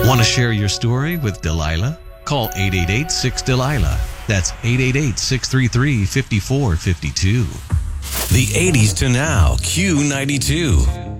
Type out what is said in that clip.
Want to share your story with Delilah? Call 888-6-DELILAH. That's 888-633-5452. The 80s to now, Q92.